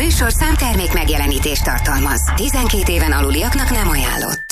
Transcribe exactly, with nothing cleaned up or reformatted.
műsorszám termék megjelenítést tartalmaz. tizenkét éven aluliaknak nem ajánlott.